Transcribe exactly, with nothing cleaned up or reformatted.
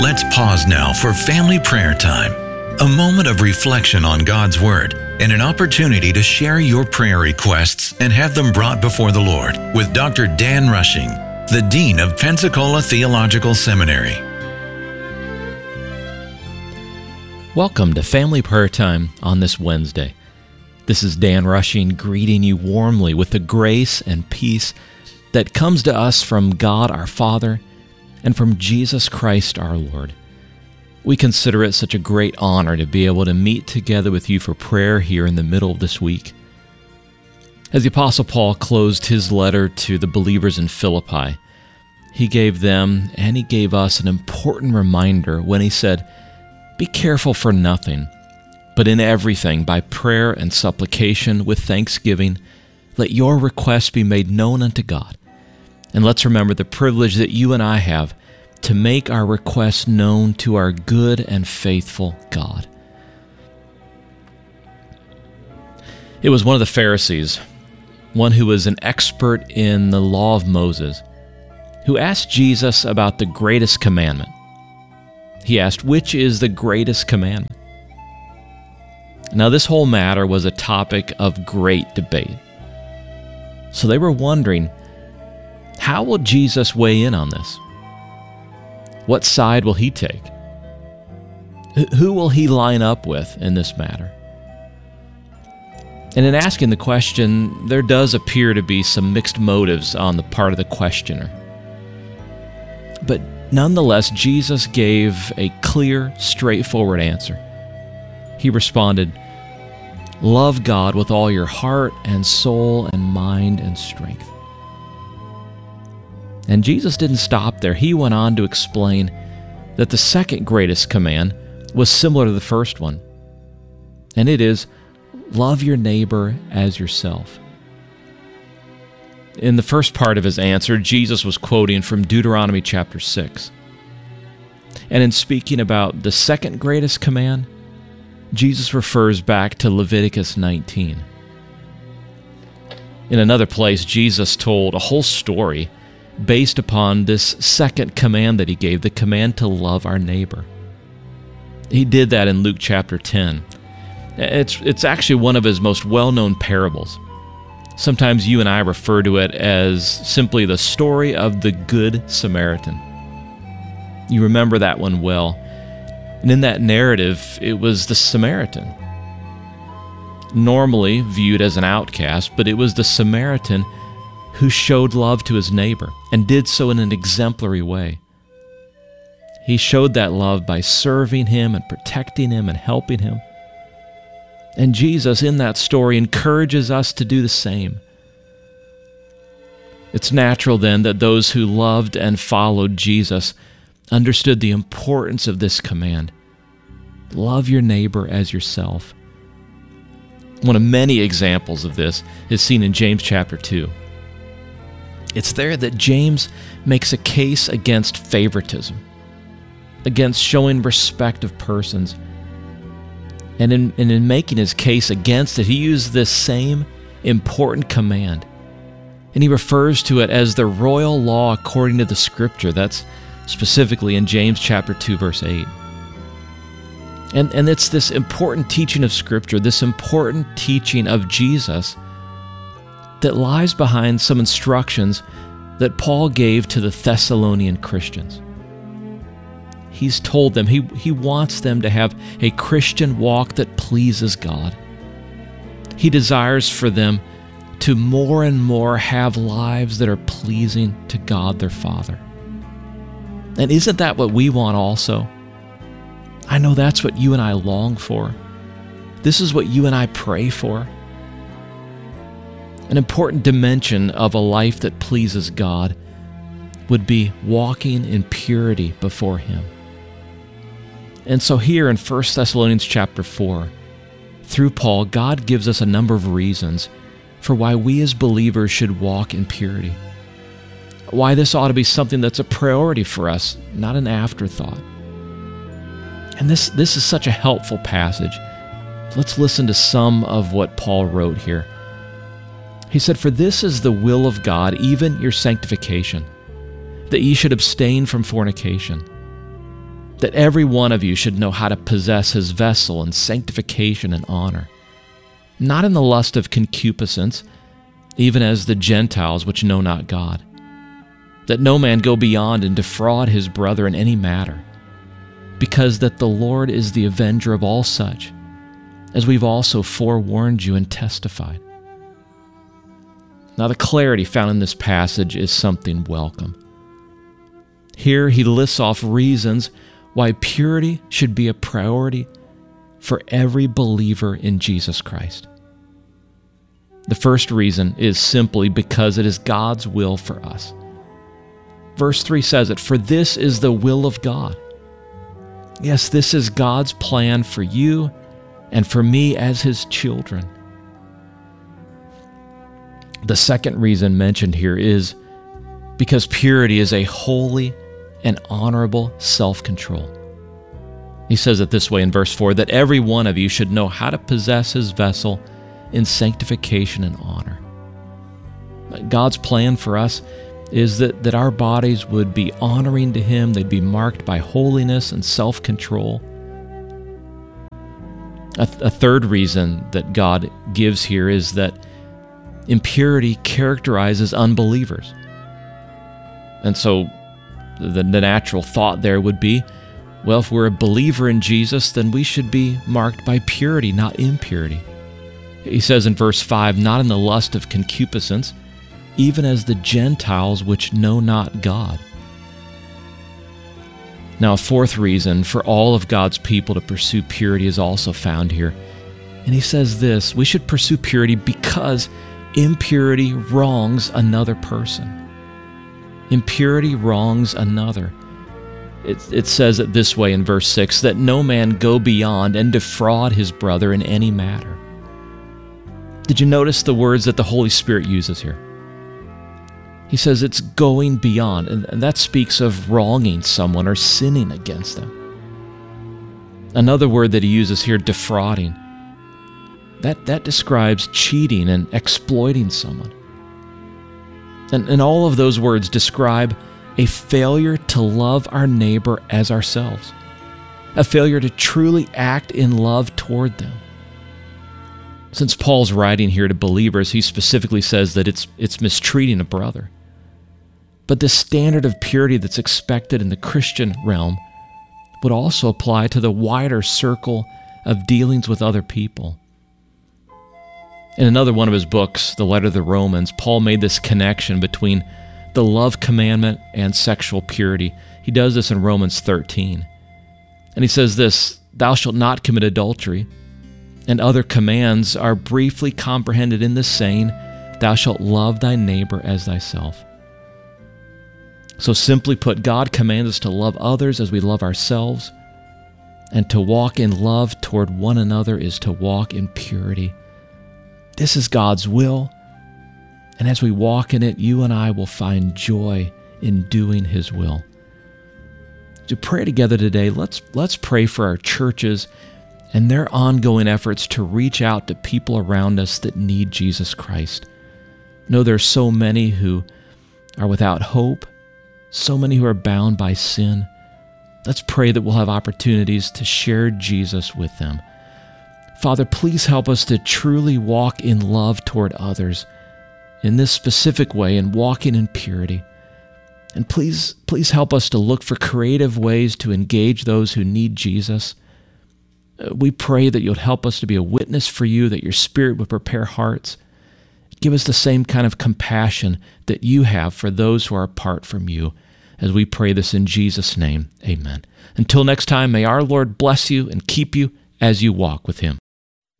Let's pause now for family prayer time, a moment of reflection on God's Word and an opportunity to share your prayer requests and have them brought before the Lord with Doctor Dan Rushing, the Dean of Pensacola Theological Seminary. Welcome to Family Prayer Time on this Wednesday. This is Dan Rushing greeting you warmly with the grace and peace that comes to us from God our Father and from Jesus Christ our Lord. We consider it such a great honor to be able to meet together with you for prayer here in the middle of this week. As the Apostle Paul closed his letter to the believers in Philippi, he gave them and he gave us an important reminder when he said, "Be careful for nothing, but in everything, by prayer and supplication with thanksgiving, let your requests be made known unto God." And let's remember the privilege that you and I have to make our requests known to our good and faithful God. It was one of the Pharisees, one who was an expert in the law of Moses, who asked Jesus about the greatest commandment. He asked, "Which is the greatest commandment?" Now, this whole matter was a topic of great debate. So they were wondering, how will Jesus weigh in on this? What side will he take? Who will he line up with in this matter? And in asking the question, there does appear to be some mixed motives on the part of the questioner. But nonetheless, Jesus gave a clear, straightforward answer. He responded, "Love God with all your heart and soul and mind and strength." And Jesus didn't stop there. He went on to explain that the second greatest command was similar to the first one. And it is, love your neighbor as yourself. In the first part of his answer, Jesus was quoting from Deuteronomy chapter six. And in speaking about the second greatest command, Jesus refers back to Leviticus nineteen. In another place, Jesus told a whole story based upon this second command that he gave, the command to love our neighbor. He did that in Luke chapter ten. It's, it's actually one of his most well-known parables. Sometimes you and I refer to it as simply the story of the Good Samaritan. You remember that one well. And in that narrative, it was the Samaritan, normally viewed as an outcast, but it was the Samaritan who showed love to his neighbor and did so in an exemplary way. He showed that love by serving him and protecting him and helping him. And Jesus, in that story, encourages us to do the same. It's natural then that those who loved and followed Jesus understood the importance of this command. Love your neighbor as yourself. One of many examples of this is seen in James chapter two. It's there that James makes a case against favoritism, against showing respect of persons. And in, and in making his case against it, he used this same important command. And he refers to it as the royal law according to the Scripture. That's specifically in James chapter two, verse eight. And, and it's this important teaching of Scripture, this important teaching of Jesus, that lies behind some instructions that Paul gave to the Thessalonian Christians. He's told them, he, he wants them to have a Christian walk that pleases God. He desires for them to more and more have lives that are pleasing to God their Father. And isn't that what we want also? I know that's what you and I long for. This is what you and I pray for. An important dimension of a life that pleases God would be walking in purity before Him. And so here in First Thessalonians chapter four, through Paul, God gives us a number of reasons for why we as believers should walk in purity. Why this ought to be something that's a priority for us, not an afterthought. And this, this is such a helpful passage. Let's listen to some of what Paul wrote here. He said, "For this is the will of God, even your sanctification, that ye should abstain from fornication. that every one of you should know how to possess his vessel in sanctification and honor, not in the lust of concupiscence, even as the Gentiles which know not God, that no man go beyond and defraud his brother in any matter, because that the Lord is the avenger of all such, as we've also forewarned you and testified. Now, the clarity found in this passage is something welcome. Here he lists off reasons why purity should be a priority for every believer in Jesus Christ. The first reason is simply because it is God's will for us. Verse three says it, "For this is the will of God." Yes, this is God's plan for you and for me as his children. The second reason mentioned here is because purity is a holy and honorable self-control. He says it this way in verse four, that every one of you should know how to possess his vessel in sanctification and honor. God's plan for us is that, that our bodies would be honoring to him, they'd be marked by holiness and self-control. A, th- a third reason that God gives here is that impurity characterizes unbelievers. And so the, the natural thought there would be, well, if we're a believer in Jesus, then we should be marked by purity, not impurity. He says in verse five, not in the lust of concupiscence, even as the Gentiles which know not God. Now, a fourth reason for all of God's people to pursue purity is also found here. And he says this, we should pursue purity because impurity wrongs another person. Impurity wrongs another. It, it says it this way in verse six, that no man go beyond and defraud his brother in any matter. Did you notice the words that the Holy Spirit uses here? He says it's going beyond, and, and that speaks of wronging someone or sinning against them. Another word that he uses here, defrauding, that, that describes cheating and exploiting someone. And, and all of those words describe a failure to love our neighbor as ourselves, a failure to truly act in love toward them. Since Paul's writing here to believers, he specifically says that it's, it's mistreating a brother. But this standard of purity that's expected in the Christian realm would also apply to the wider circle of dealings with other people. In another one of his books, the letter to the Romans, Paul made this connection between the love commandment and sexual purity. He does this in Romans thirteen. And he says this, thou shalt not commit adultery, and other commands are briefly comprehended in this saying, thou shalt love thy neighbor as thyself. So simply put, God commands us to love others as we love ourselves, and to walk in love toward one another is to walk in purity. This is God's will, and as we walk in it, you and I will find joy in doing his will. To pray together today, let's, let's pray for our churches and their ongoing efforts to reach out to people around us that need Jesus Christ. I know there's so many who are without hope, so many who are bound by sin. Let's pray that we'll have opportunities to share Jesus with them. Father, please help us to truly walk in love toward others in this specific way and walking in purity. And please, please help us to look for creative ways to engage those who need Jesus. We pray that you'll help us to be a witness for you, that your Spirit would prepare hearts. Give us the same kind of compassion that you have for those who are apart from you. As we pray this in Jesus' name, amen. Until next time, may our Lord bless you and keep you as you walk with him.